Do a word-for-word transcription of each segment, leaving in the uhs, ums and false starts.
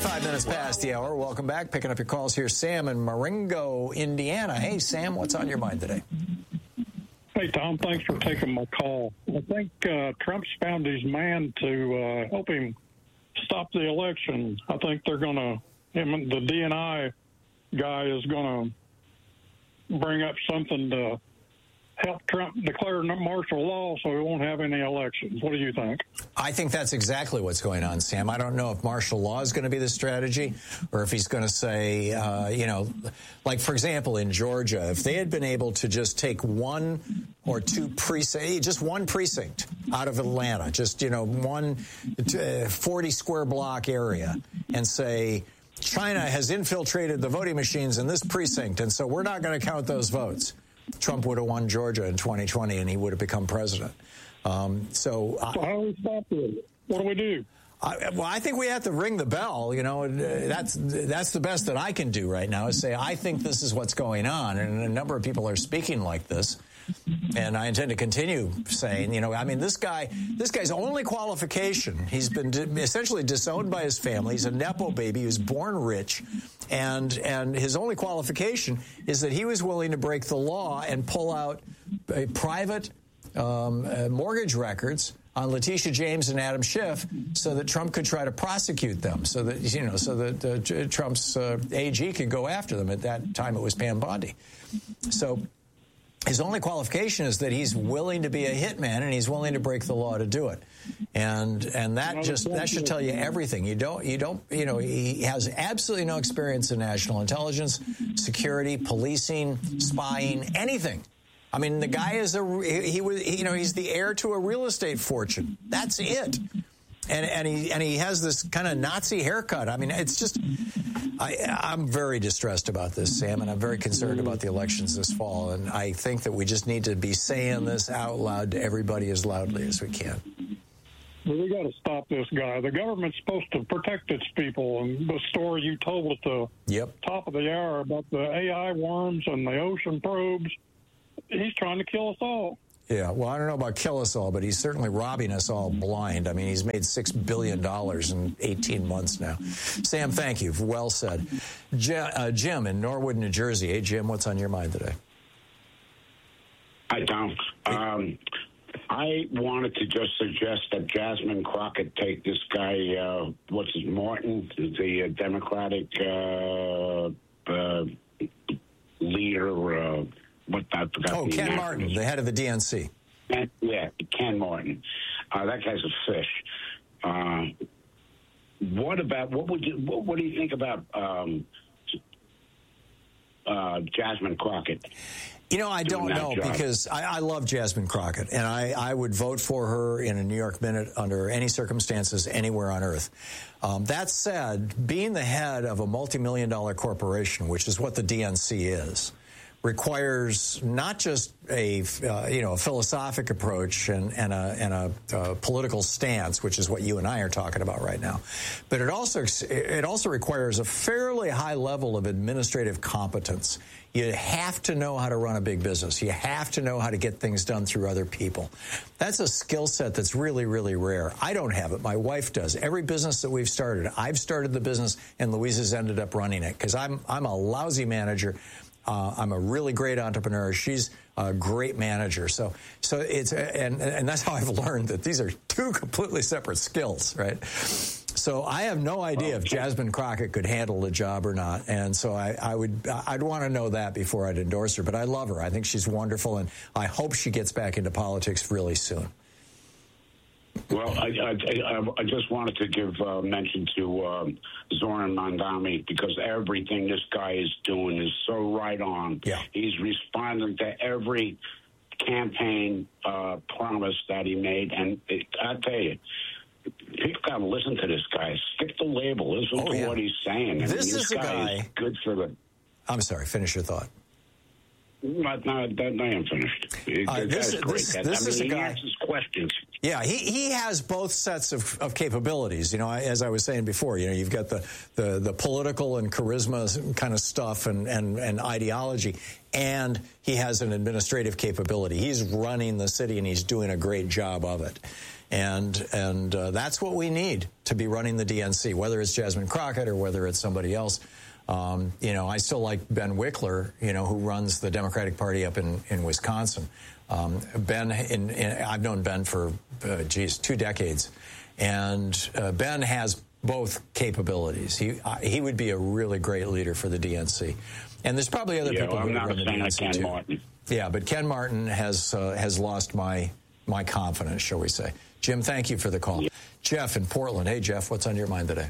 twenty-five minutes past the hour. Welcome back. Picking up your calls here. Sam in Marengo, Indiana. Hey, Sam, what's on your mind today? Hey, Tom, thanks for taking my call. I think uh, Trump's found his man to uh, help him stop the election. I think they're going to, him, the D N I guy is going to bring up something to help Trump declare martial law so we won't have any elections. What do you think? I think that's exactly what's going on, Sam. I don't know if martial law is going to be the strategy or if he's going to say, uh, you know, like, for example, in Georgia, if they had been able to just take one or two precincts, just one precinct out of Atlanta, just, you know, one forty square block area and say, China has infiltrated the voting machines in this precinct, and so we're not going to count those votes. Trump would have won Georgia in twenty twenty, and he would have become president. Um, so, so how do we stop it? What do we do? I, well, I think we have to ring the bell. You know, that's that's the best that I can do right now is say I think this is what's going on, and a number of people are speaking like this. And I intend to continue saying, you know, I mean, this guy, this guy's only qualification, he's been di- essentially disowned by his family. He's a Nepo baby. He was born rich. And and his only qualification is that he was willing to break the law and pull out a private um, uh, mortgage records on Letitia James and Adam Schiff so that Trump could try to prosecute them, so that, you know, so that uh, Trump's uh, A G could go after them. At that time, it was Pam Bondi. So his only qualification is that he's willing to be a hitman and he's willing to break the law to do it. And and that just that should tell you everything. You don't you don't you know, he has absolutely no experience in national intelligence, security, policing, spying, anything. I mean, the guy is a he, he was you know, he's the heir to a real estate fortune. That's it. And and he and he has this kind of Nazi haircut. I mean, it's just I, I'm very distressed about this, Sam, and I'm very concerned about the elections this fall. And I think that we just need to be saying this out loud to everybody as loudly as we can. Well, we got to stop this guy. The government's supposed to protect its people. And the story you told at the yep. top of the hour about the A I worms and the ocean probes, he's trying to kill us all. Yeah, well, I don't know about kill us all, but he's certainly robbing us all blind. I mean, he's made six billion dollars in eighteen months now. Sam, thank you. Well said. J- uh, Jim in Norwood, New Jersey. Hey, Jim, what's on your mind today? Hi, Tom. Um, I wanted to just suggest that Jasmine Crockett take this guy, uh, what's his, Martin, the uh, Democratic uh, uh, leader, uh, what I forgot. Oh, Ken name. Martin, the head of the D N C. Ken, yeah, Ken Martin. Uh, that guy's a fish. Uh, what about what would you what, what do you think about um, uh, Jasmine Crockett? You know, I don't know job? because I, I love Jasmine Crockett, and I, I would vote for her in a New York Minute under any circumstances anywhere on earth. Um, that said, being the head of a multi-million dollar corporation, which is what the D N C is, requires not just a uh, you know a philosophic approach and, and a and a uh, political stance, which is what you and I are talking about right now, but it also it also requires a fairly high level of administrative competence. You have to know how to run a big business. You have to know how to get things done through other people. That's a skill set that's really, really rare. I don't have it. My wife does. Every business that we've started, I've started the business, and Louisa's ended up running it because I'm I'm a lousy manager. Uh, I'm a really great entrepreneur. She's a great manager. So, so it's and and that's how I've learned that these are two completely separate skills, right? So I have no idea if Jasmine Crockett could handle the job or not, and so I, I would I'd want to know that before I'd endorse her. But I love her. I think she's wonderful, and I hope she gets back into politics really soon. Well, I, I, I just wanted to give uh, mention to um, Zoran Mondami because everything this guy is doing is so right on. Yeah. He's responding to every campaign uh, promise that he made, and it, I tell you, people got to listen to this guy. Skip the label. Listen oh, to yeah. what he's saying. This, I mean, this is guy a guy. Is good for the. I'm sorry. Finish your thought. No, no, no, I am finished. Uh, this is great. This, this I mean, is a he guy. answers questions. Yeah, he, he has both sets of, of capabilities. You know, as I was saying before, you know, you've got the, the, the political and charisma kind of stuff and, and, and ideology, and he has an administrative capability. He's running the city, and he's doing a great job of it. And and uh, that's what we need to be running the D N C, whether it's Jasmine Crockett or whether it's somebody else. Um, you know, I still like Ben Wickler, you know, who runs the Democratic Party up in, in Wisconsin. Um, Ben, in, in, I've known Ben for, uh, geez, two decades. And uh, Ben has both capabilities. He uh, he would be a really great leader for the D N C. And there's probably other yeah, people well, who I'm would run the D N C Ken too. Martin. Yeah, but Ken Martin has uh, has lost my my confidence, shall we say. Jim, thank you for the call. Yeah. Jeff in Portland. Hey, Jeff, what's on your mind today?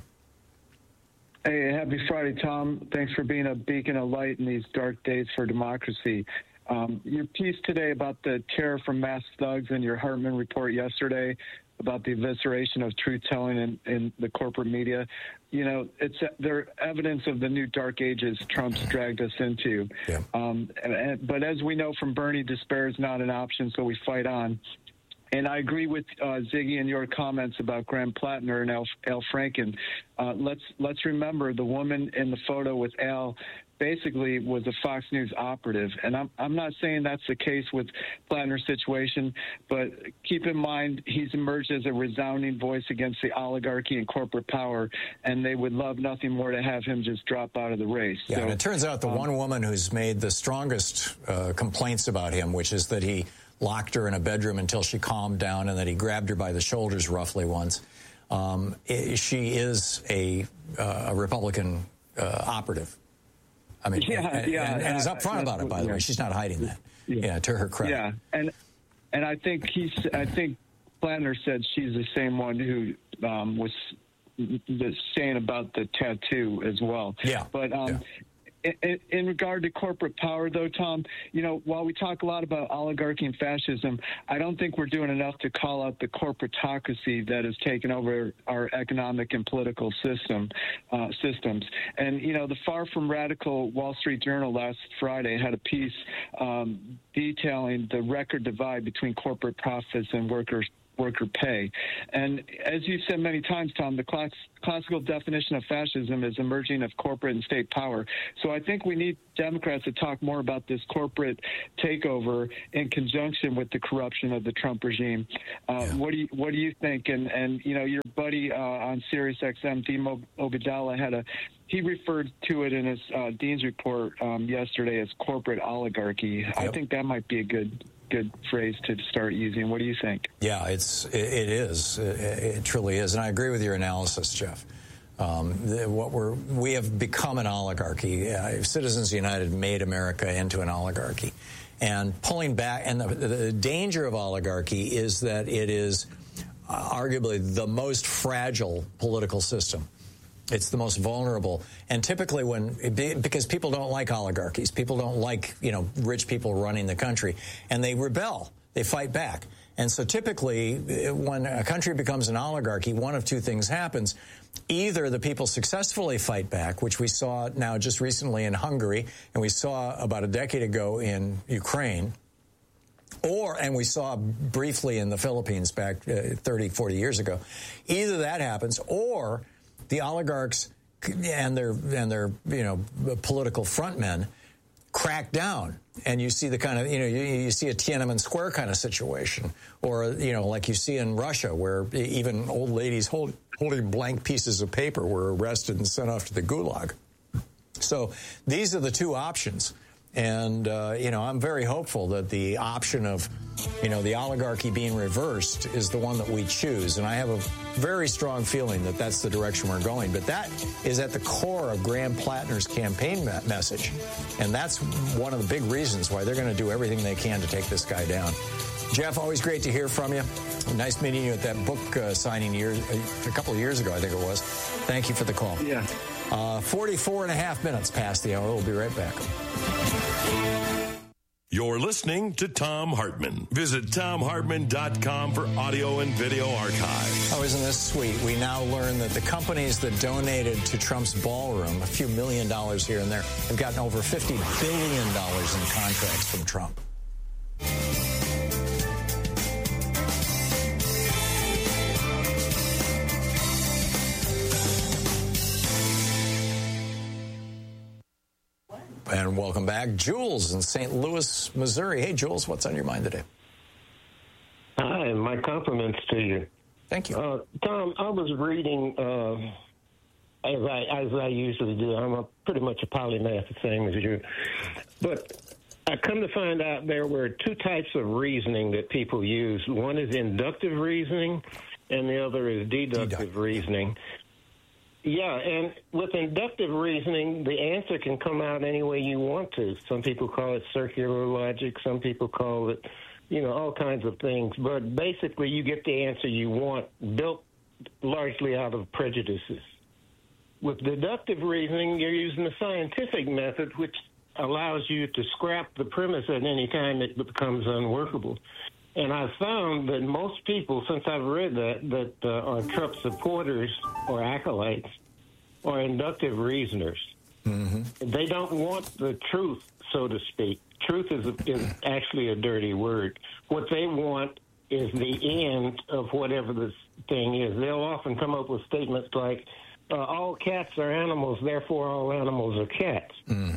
Hey, happy Friday, Tom. Thanks for being a beacon of light in these dark days for democracy. Um, your piece today about the terror from mass thugs and your Hartman report yesterday about the evisceration of truth-telling in, in the corporate media, you know, it's they're evidence of the new dark ages Trump's dragged us into. Yeah. Um, and, but as we know from Bernie, despair is not an option, so we fight on. And I agree with uh, Ziggy and your comments about Graham Plattner and Al, Al Franken. Uh, let's let's remember the woman in the photo with Al basically was a Fox News operative. And I'm, I'm not saying that's the case with Plattner's situation, but keep in mind he's emerged as a resounding voice against the oligarchy and corporate power, and they would love nothing more to have him just drop out of the race. Yeah, so, and it turns out the um, one woman who's made the strongest uh, complaints about him, which is that he locked her in a bedroom until she calmed down and that he grabbed her by the shoulders roughly once. Um, it, she is a, uh, a Republican uh, operative. I mean, yeah, and, yeah, and, and is upfront about it, by the yeah. way. She's not hiding that. Yeah. yeah, to her credit. Yeah, and and I think he's. I think Plattner said she's the same one who um, was saying about the tattoo as well. Yeah, but. Um, yeah. In, in regard to corporate power, though, Tom, you know, while we talk a lot about oligarchy and fascism, I don't think we're doing enough to call out the corporatocracy that has taken over our economic and political system uh, systems. And, you know, the far from radical Wall Street Journal last Friday had a piece um, detailing the record divide between corporate profits and workers' worker pay. And as you've said many times, Tom, the class, classical definition of fascism is emerging of corporate and state power. So I think we need Democrats to talk more about this corporate takeover in conjunction with the corruption of the Trump regime. Uh, yeah. What do you What do you think? And and you know, your buddy uh, on Sirius X M, Dimo Ogadala, had a he referred to it in his uh, Dean's report um, yesterday as corporate oligarchy. Yep. I think that might be a good. good phrase to start using. What do you think? Yeah, it's it, it is. It, it truly is, and I agree with your analysis, Jeff. Um, the, what we're we have become an oligarchy. Uh, Citizens United made America into an oligarchy, and pulling back. And the, the danger of oligarchy is that it is uh, arguably the most fragile political system. It's the most vulnerable. And typically when, because people don't like oligarchies, people don't like, you know, rich people running the country, and they rebel, they fight back. And so typically when a country becomes an oligarchy, one of two things happens. Either the people successfully fight back, which we saw now just recently in Hungary, and we saw about a decade ago in Ukraine, or, and we saw briefly in the Philippines back uh, thirty, forty years ago. Either that happens, or the oligarchs and their and their you know political frontmen crack down, and you see the kind of you know you, you see a Tiananmen Square kind of situation, or you know like you see in Russia, where even old ladies hold, holding blank pieces of paper were arrested and sent off to the gulag. So these are the two options. And, uh, you know, I'm very hopeful that the option of, you know, the oligarchy being reversed is the one that we choose. And I have a very strong feeling that that's the direction we're going. But that is at the core of Graham Plattner's campaign me- message. And that's one of the big reasons why they're going to do everything they can to take this guy down. Jeff, always great to hear from you. Nice meeting you at that book uh, signing year, a couple of years ago, I think it was. Thank you for the call. Yeah. Uh, forty-four and a half minutes past the hour. We'll be right back. You're listening to Thom Hartmann. Visit Thom Hartmann dot com for audio and video archive. Oh, isn't this sweet? We now learn that the companies that donated to Trump's ballroom, a few million dollars here and there, have gotten over fifty billion dollars in contracts from Trump. And welcome back. Jules in Saint Louis, Missouri. Hey, Jules, what's on your mind today? Hi, my my compliments to you. Thank you. Uh, Tom, I was reading, uh, as I as I usually do. I'm a, pretty much a polymath, the same as you. But I come to find out there were two types of reasoning that people use. One is inductive reasoning, and the other is deductive Deduct. reasoning. Yeah, and with inductive reasoning, the answer can come out any way you want to. Some people call it circular logic. Some people call it, you know, all kinds of things. But basically, you get the answer you want, built largely out of prejudices. With deductive reasoning, you're using the scientific method, which allows you to scrap the premise at any time it becomes unworkable. And I've found that most people, since I've read that, that uh, are Trump supporters or acolytes, are inductive reasoners. Mm-hmm. They don't want the truth, so to speak. Truth is, a, is actually a dirty word. What they want is the end of whatever this thing is. They'll often come up with statements like, uh, all cats are animals, therefore all animals are cats. Mm-hmm.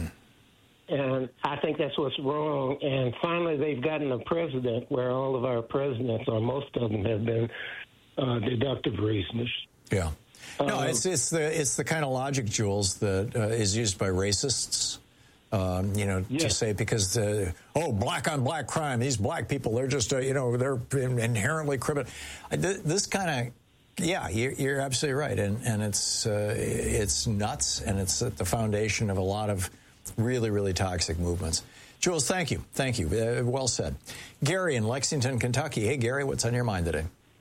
And I think that's what's wrong. And finally, they've gotten a president where all of our presidents, or most of them, have been uh, deductive reasoners. Yeah. No, Um, it's it's the it's the kind of logic, Jules, that uh, is used by racists. Um, you know, yes. to say because uh, oh, black on black crime, these black people, they're just uh, you know they're inherently criminal. This kind of. Yeah, you're, you're absolutely right, and and it's uh, it's nuts, and it's at the foundation of a lot of really, really toxic movements. Jules, thank you. Thank you. Uh, well said. Gary in Lexington, Kentucky. Hey, Gary, what's on your mind today?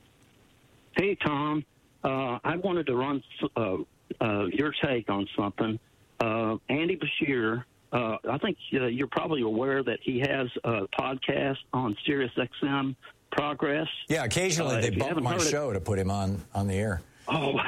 Hey, Tom. Uh, I wanted to run uh, uh, your take on something. Uh, Andy Bashir, uh, I think uh, you're probably aware that he has a podcast on Sirius X M Progress. Yeah, occasionally uh, they bump my show it, to put him on, on the air. Oh,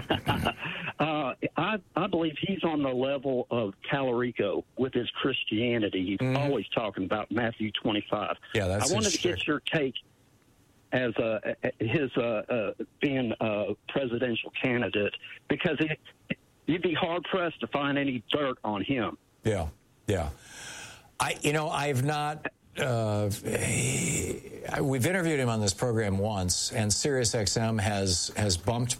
uh, I, I believe he's on the level of Tallarico with his Christianity. He's mm. always talking about Matthew twenty-five. Yeah, that's I wanted to get your take as uh, his uh, uh, being a presidential candidate, because it, you'd be hard-pressed to find any dirt on him. Yeah, yeah. I, you know, I've not... Uh, we've interviewed him on this program once, and Sirius X M has has bumped